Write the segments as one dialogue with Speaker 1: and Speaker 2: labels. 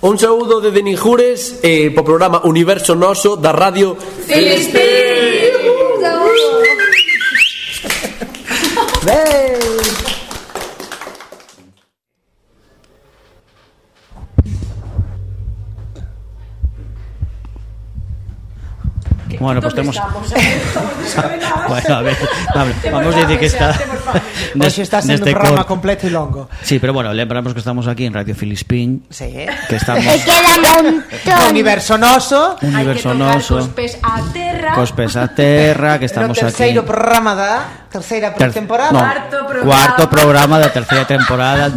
Speaker 1: Un saúdo de Denijures po programa Universo Noso da Radio
Speaker 2: Filispín.
Speaker 3: Bueno, pues tenemos... Bueno, a ver, vamos a decir que está...
Speaker 4: Hoxe está sendo un programa completo e longo.
Speaker 3: Sí, pero bueno, lembramos que estamos aquí en Radio Filispín.
Speaker 4: Sí.
Speaker 3: Que estamos...
Speaker 4: No Universo Noso.
Speaker 3: Universo Noso.
Speaker 2: Cos pés a terra.
Speaker 3: Cos pés a terra, que estamos
Speaker 4: aquí. No terceiro
Speaker 3: aquí.
Speaker 4: programa da terceira temporada.
Speaker 3: No,
Speaker 2: Cuarto
Speaker 3: programa da terceira temporada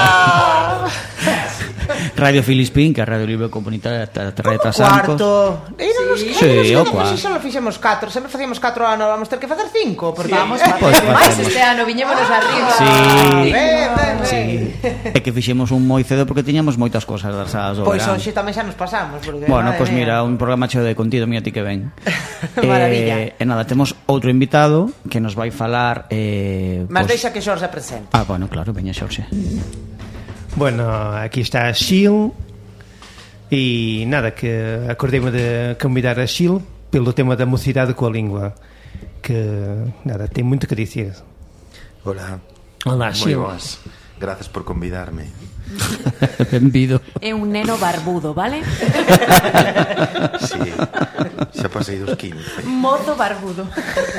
Speaker 3: Radio Filispín, que é a Radio Libre Comunitaria da Terra de Trasancos.
Speaker 4: Cuarto.
Speaker 3: Sí, o cuarto.
Speaker 4: Si só fixemos 4, sempre facíamos 4 anos, vamos ter que facer 5, porque vamos
Speaker 2: máis este ano viñémonos arriba.
Speaker 3: Sí. É que fixemos un moi cedo porque tiñamos moitas cosas das salas do verán.
Speaker 4: Pois hoxe tamén xa nos pasamos, porque
Speaker 3: bueno, pois mira, un programa cheo de contido, mira ti que ven.
Speaker 4: Maravilla.
Speaker 3: E nada, temos outro invitado que nos vai falar
Speaker 4: mas deixa que Xorxe presente.
Speaker 3: Bueno, claro, veña Xorxe.
Speaker 5: Bueno, aquí está Xil e nada, que acordei-me de convidar a Xil pelo tema da mocidade coa língua, que nada, ten moito que dicir.
Speaker 6: Hola.
Speaker 5: Hola, Xil.
Speaker 6: Moi boas. Gracias por convidarme.
Speaker 3: Benvido.
Speaker 2: É un neno barbudo, vale?
Speaker 6: Sí, xa pasei dos 15.
Speaker 2: Mozo barbudo.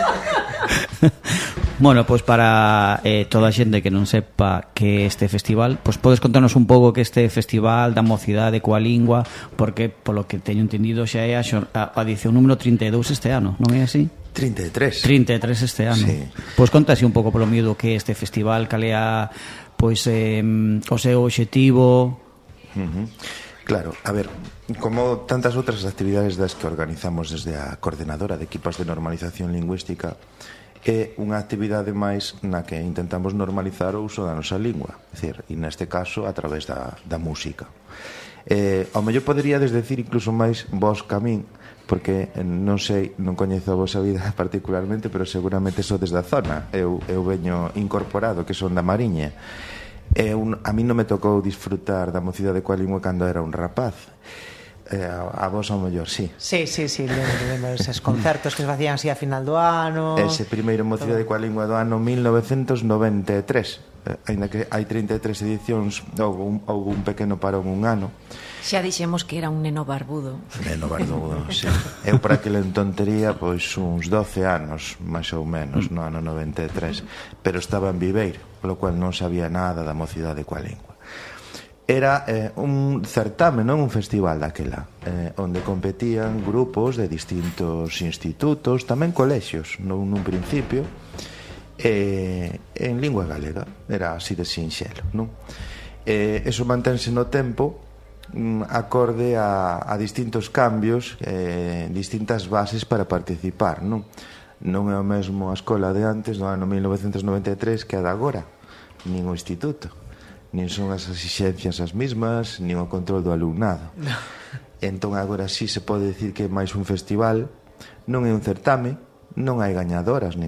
Speaker 3: Bueno, pois para toda a xente que non sepa que este festival, pois podes contarnos un pouco que este festival da mocidade coa lingua, porque polo que teño entendido xa é a edición número 32 este ano, non é así?
Speaker 6: 33
Speaker 3: este ano.
Speaker 6: Sí.
Speaker 3: Pois contase un pouco polo miúdo que este festival, cal é a pois o seu obxectivo.
Speaker 6: Claro, a ver, como tantas outras actividades das que organizamos desde a Coordenadora de Equipos de Normalización Lingüística, é unha actividade máis na que intentamos normalizar o uso da nosa lingua, é dicir, e neste caso a través da música. Ao mellor poderíades decir incluso máis vos que a min, porque non sei, non coñezo a vosa vida particularmente, pero seguramente sodes da zona. Eu veño incorporado, que son da Mariña. A mí non me tocou disfrutar da mocidade coa lingua cando era un rapaz. A vos ao mellor, sí.
Speaker 4: Sí, lembro eses concertos que se facían así a final do ano.
Speaker 6: Ese primeiro mocidade coa lingua do ano 1993. Ainda que hai 33 edicións, houve un pequeno parón un ano.
Speaker 2: Xa dixemos que era un neno barbudo.
Speaker 6: Neno barbudo, sí. Eu para aquel entón tería pois uns 12 anos, máis ou menos, no ano 93, pero estaba en Viveiro, polo cual non sabía nada da mocidade coa lingua. Era un certame, non un festival daquela, onde competían grupos de distintos institutos, tamén colexios, nun principio, en lingua galega. Era así de sinxelo, non? Eso mantense no tempo, acorde a distintos cambios, distintas bases para participar, non? Non é o mesmo a escola de antes, do ano 1993, que a de agora, nin o instituto, nin son as exixencias as mismas, nin o control do alumnado. Entón agora sí se pode dicir que é máis un festival, non é un certame, non hai gañadoras,